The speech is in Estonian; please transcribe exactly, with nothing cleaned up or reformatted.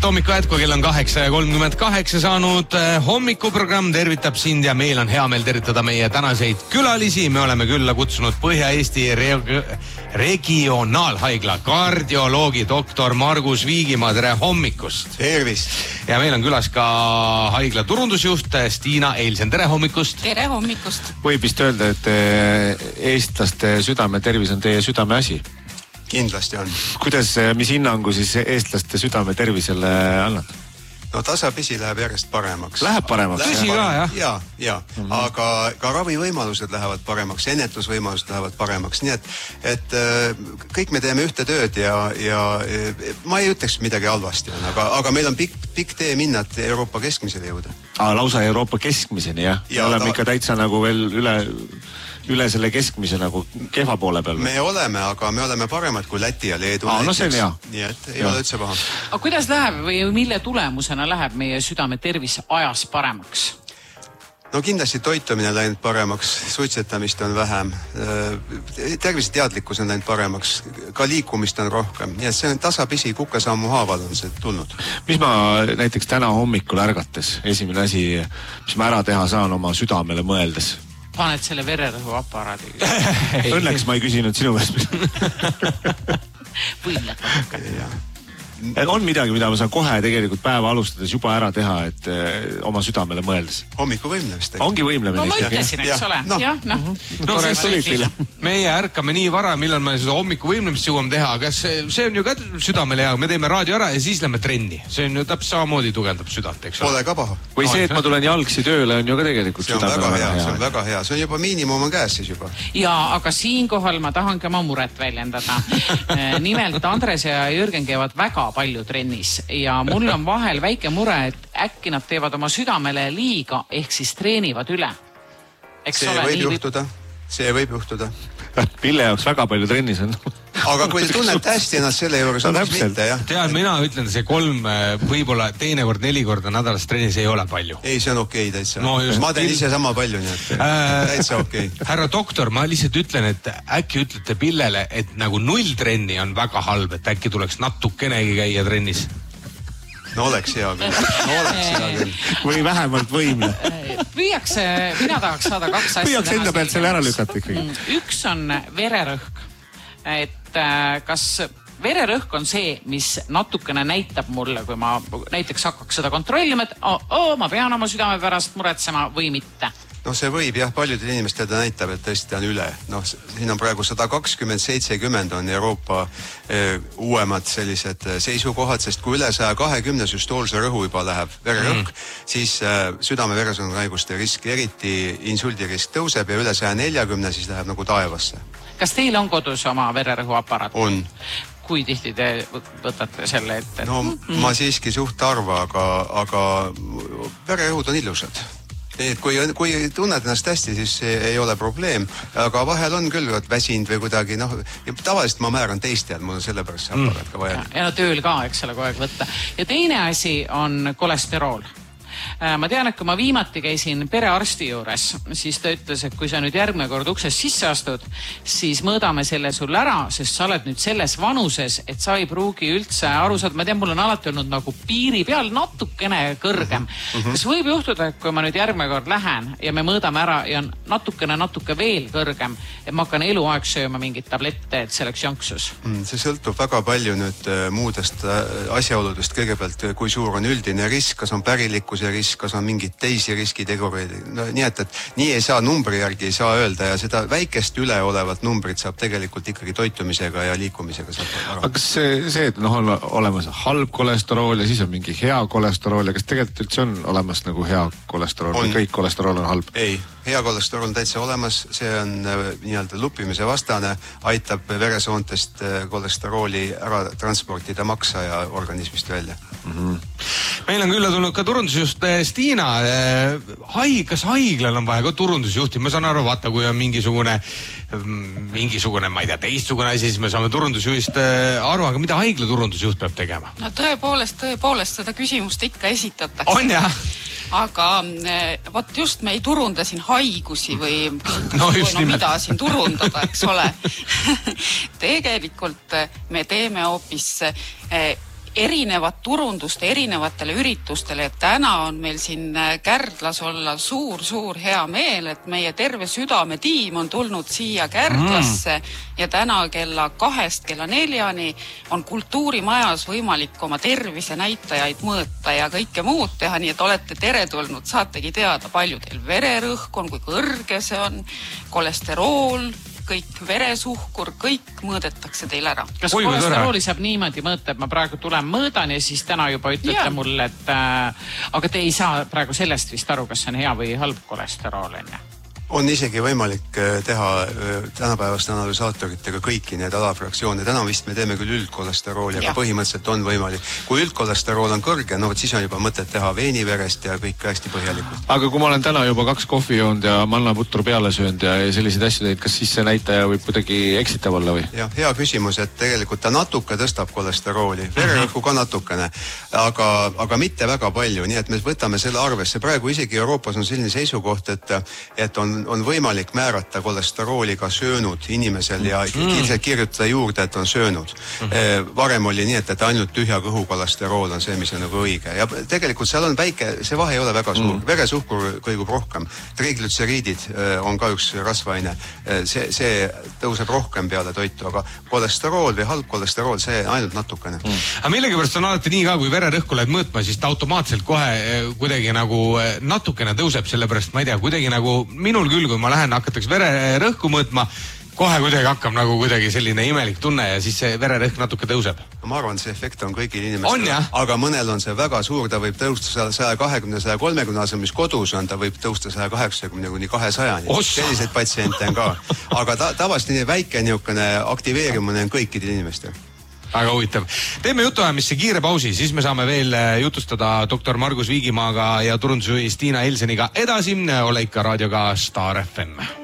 Hommiku jätku, kell on kaheksa ja kolmkümmend kaheksa saanud. Hommikuprogramm tervitab sind ja meil on hea meel tervitada meie tänaseid külalisi. Me oleme külla kutsunud Põhja-Eesti re- regionaalhaigla kardioloogi doktor Margus Viigimaa. Tere hommikust! Tervist! Ja meil on külas ka haigla turundusjuht Stiina Eilsen. Tere hommikust! Tere hommikust! Võib vist öelda, et eestlaste südame tervis on teie südame asi? Kindlasti on. Kuidas, mis hinnangu siis eestlaste südame tervisele annad? No tasapisi läheb järjest paremaks. Läheb paremaks? Tõsi ka, jah? Ja, ja. Mm-hmm. Aga ka ravivõimalused lähevad paremaks, ennetusvõimalused lähevad paremaks. Nii et, et kõik me teeme ühte tööd ja, ja ma ei ütleks midagi halvasti, aga, aga meil on pikk, pikk tee minna, et Euroopa keskmisele jõuda. Aa, lausa Euroopa keskmiseni, jah? Ja me oleme ta... ikka täitsa nagu veel üle... üle selle keskmise nagu kehva poole peal. Me oleme, aga me oleme paremad kui Läti ja Leedu. Aa, no see on hea. Nii et ei ja. ole üldse paha. Aga kuidas läheb või mille tulemusena läheb meie südame tervis ajas paremaks? No kindlasti toitumine läinud paremaks, suitsetamist on vähem, terviseteadlikkus on läinud paremaks, ka liikumist on rohkem. Nii et see on tasapisi kukesammu haaval on see tulnud. Mis ma näiteks täna hommikul ärgates, esimene asi, mis ma ära teha saan oma südamele mõeldes? Paned selle vererõhu aparaadi. Õnneks ma ei küsinud sinu käest. Võimled vahepeal. On midagi, mida ma saan kohe tegelikult päeva alustades juba ära teha, et eh, oma südamele mõeldes? Hommiku võimlemist. Ongi võimlemine. No ma ütlesin, eks ole. No. Ja, no. No, no meie ärkame nii vara, millal me seda hommiku võimlemist jõuame teha. Kas see on ju ka südamele hea? Me teeme raadio ära ja siis lähme trenni. See on ju täpselt samamoodi tugevdab südant, eks ole? Pole ka paha. Või see, et ma tulen jalgsi tööle, on ju ka tegelikult see on südamele väga hea. hea. See on väga hea. See on juba miinimum on käes siis juba. Ja, aga siinkohal ma tahangi oma muret väljendada. Nimelt Andres ja Jürgen käivad väga palju trennis. Ja mul on vahel väike mure, et äkki nad teevad oma südamele liiga, ehk siis treenivad üle. Eks see ole, võib juhtuda, see võib juhtuda. Pille jaoks väga palju trennis on. Aga kui te tunnete hästi ennast selle juures, on siis mitte, jah? Tead, mina ütlen, see kolm, võib-olla teine kord, neli korda nädalas trennis ei ole palju. Ei, see on okei täitsa. No, just, ma teen ise sama palju, nii et äh, täitsa okei. Härra doktor, ma lihtsalt ütlen, et äkki ütlete Pillele, et nagu null trenni on väga halb, et äkki tuleks natukenegi käia trennis. No oleks hea küll. No oleks hea küll. Või vähemalt võimle. Püüaks, mina tahaks saada kaks asja. Püüaks enda pealt selle ära lükata ikkagi. Üks on vererõhk. Et kas vererõhk on see, mis natukene näitab mulle, kui ma näiteks hakkaks seda kontrollima, et oh, oh, ma pean oma südame pärast muretsema või mitte. No see võib, jah, paljudel inimestel ta näitab, et tõesti on üle. No siin on praegu sada kakskümmend seitsekümmend on Euroopa eh, uuemad sellised seisukohad, sest kui üle saja kahekümne süstoolse rõhu juba läheb vererõhk, mm. siis eh, südame-veresoonkonnahaiguste risk, eriti insuldirisk tõuseb ja üle saja neljakümne siis läheb nagu taevasse. Kas teil on kodus oma vererõhu aparaat? On. Kui tihti te võtate selle ette? No mm. ma siiski suht arva, aga, aga vererõhud on ilusad. Et kui, kui tunned ennast hästi, siis ei ole probleem, aga vahel on küll väsinud või kuidagi, noh, tavaliselt ma määran teist tead, mul on selle pärast see aparaat ka vaja. Ja, ja no tööl ka, eks ole, kogu aeg võtta. Ja teine asi on kolesterool. Ma tean, et kui ma viimati käisin perearsti juures, siis ta ütles, et kui sa nüüd järgmine kord uksest sisse astud, siis mõõdame selle sul ära, sest sa oled nüüd selles vanuses, et sa ei pruugi üldse aru saada. Ma tean, mul on alati olnud nagu piiri peal natukene kõrgem. Mm-hmm. Kas võib juhtuda, et kui ma nüüd järgmine kord lähen ja me mõõdame ära ja natukene, natuke veel kõrgem, et ma hakkan eluaeg sööma mingit tablette, et selleks jonksus? Mm, see sõltub väga palju nüüd muudest asjaoludest. Kõigepealt, kui suur on üldine risk, kas on pärilikkuse risk, kas on mingid teisi riskitegureid. No, nii et, et nii ei saa numbri järgi ei saa öelda ja seda väikest üleolevat numbrit saab tegelikult ikkagi toitumisega ja liikumisega saab ära. Aga kas see, see, et noh, on olemas halb kolesterool ja siis on mingi hea kolesterool ja kas tegelikult üldse on olemas nagu hea kolesterool või kõik kolesterool on halb? Ei, hea kolesterool on täitsa olemas, see on nii-öelda lupimise vastane, aitab veresoontest kolesterooli ära transportida maksa ja organismist välja. Mm-hmm. Meil on külla tulnud ka turundusjuht Stiina. Hai, kas haiglal on vaja ka turundusjuhti? Ma saan aru, vaata, kui on mingisugune, mingisugune, ma ei tea, teistsugune asi, siis me saame turundusjuhist aru, aga mida haigla turundusjuht peab tegema? No tõepoolest, tõepoolest seda küsimust ikka esitatakse. On jah? Aga võt just me ei turunda siin haigusi või no, no, mida siin turundada, eks ole. Tegelikult me teeme hoopis erinevat turundust erinevatele üritustele, et täna on meil siin Kärdlas olla suur-suur hea meel, et meie terve südame tiim on tulnud siia Kärdlasse mm. ja täna kella kahest kella neljani on kultuurimajas võimalik oma tervise näitajaid mõõta ja kõike muud teha, nii et olete teretulnud, saategi teada, palju teil vererõhk on, kui kõrge see on, kolesterool, kõik veresuhkur, kõik mõõdetakse teil ära. Kas kolesterooli saab niimoodi mõõta, et ma praegu tulen mõõdan ja siis täna juba ütlete ja. mulle, et äh, aga te ei saa praegu sellest vist aru, kas see on hea või halb kolesterool, enne? On isegi võimalik teha tänapäevaste analüsaatoritega kõiki need alafraktsioone. Täna vist me teeme küll üldkolesterooli, aga põhimõtteliselt on võimalik. Kui üldkolesterool on kõrge, no siis on juba mõtet teha veeniverest ja kõik hästi põhjalikult. Aga kui ma olen täna juba kaks kohvi joonud ja mannaputru peale söönud ja selliseid asju teid, kas siis see näitaja võib kuidagi eksitav olla või? Jah, hea küsimus, et tegelikult ta natuke tõstab kolesterooli. Vererõhku ka natukene, aga, aga mitte väga palju. Nii et me võtame selle arvesse. Praegu isegi Euroopas on selline seisukoht, et, et on on võimalik määrata kolesterooli ka söönud inimesel ja mm. kirjutada juurde, et on söönud. Mm. Varem oli nii, et, et ainult tühja kõhu kolesterool on see, mis on nagu õige. Ja tegelikult seal on väike, see vahe ei ole väga suur. Mm. Veresuhkur kõigub rohkem. Triglütseriidid on ka üks rasvaine. See, see tõuseb rohkem peale toitu, aga kolesterool või halb kolesterool, see ainult natukene. Mm. Aga millegipärast on alati nii ka, kui vererõhku lähed mõõtma, siis ta automaatselt kohe kuidagi nagu natukene tõuseb, sellepärast ma ei tea, kuidagi nagu minul küll, kui ma lähen, hakatakse vererõhku mõõtma, kohe kuidagi hakkab nagu kuidagi selline imelik tunne ja siis see vererõhk natuke tõuseb. Ma arvan, see efekt on kõigil inimestel, aga mõnel on see väga suur, ta võib tõusta saja kahekümne, saja kolmekümne asemel, mis kodus on, ta võib tõusta saja kaheksakümne kuni kahesajani. Selliseid patsiente on ka. Aga ta, tavaliselt väike niisugune aktiveerimine on kõikidel inimestel. Väga huvitav. Teeme jutuajamisse kiire pausi, siis me saame veel jutustada doktor Margus Viigimaaga ja turundusjuhis Tiina Elseniga edasi. Ole ikka raadioga Star F M.